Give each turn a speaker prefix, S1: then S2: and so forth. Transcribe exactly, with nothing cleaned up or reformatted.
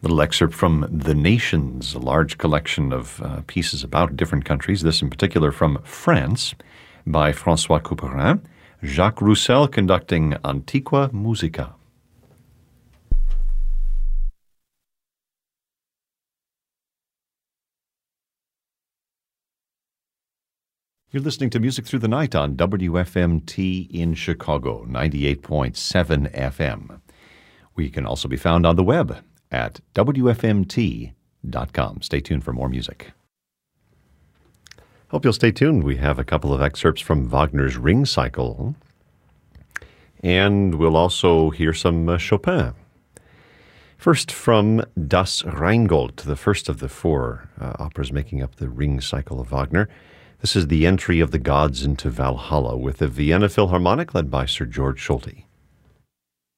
S1: little excerpt from The Nations, a large collection of uh, pieces about different countries, this in particular from France, by François Couperin. Jacques Roussel conducting Antiqua Musica. You're listening to Music Through the Night on W F M T in Chicago, ninety-eight point seven F M. We can also be found on the web at W F M T dot com. Stay tuned for more music. Hope you'll stay tuned. We have a couple of excerpts from Wagner's Ring Cycle, and we'll also hear some uh, Chopin. First, from Das Rheingold, the first of the four uh, operas making up the Ring Cycle of Wagner. This is the entry of the gods into Valhalla with the Vienna Philharmonic led by Sir George Solti.